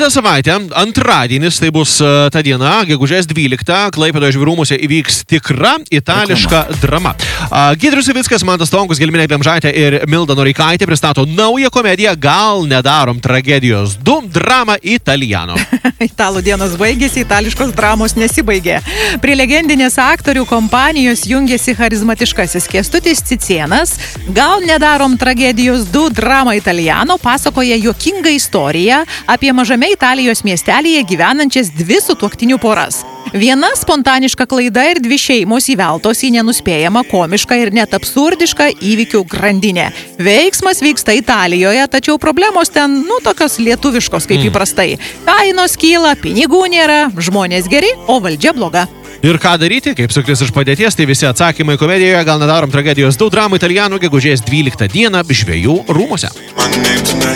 Kitą savaitę, antradienis, tai bus ta diena, gegužės 12, Klaipėdoje Žvėrių rūmuose įvyks tikra itališka drama. Giedrius Savickas, Mantas Stonkus, Gelminė Glemžaitė ir Milda Noreikaitė pristato naują komediją Gal nedarom tragedijos 2 drama italiano. Italų dienos baigėsi, itališkos dramos nesibaigė. Prie legendinės aktorių kompanijos jungiasi charizmatiškasis Kęstutis Cicėnas. Gal nedarom tragedijos 2 drama italiano pasakoja juokingą istoriją apie mažame Italijos miestelėje gyvenančias 2 sutuoktinių poras. Viena spontaniška klaida ir 2 šeimos įveltos į nenuspėjamą, komišką ir net absurdišką įvykių grandinę. Veiksmas vyksta Italijoje, tačiau problemos ten, tokios lietuviškos kaip įprastai. Kainos kyla, pinigų nėra, žmonės geri, o valdžia bloga. Ir ką daryti, kaip suktis iš padėties, tai visi atsakymai komedijoje Gal nedarom tragedijos 2 drama italiano gegužės 12 dieną Žvejų rūmuose.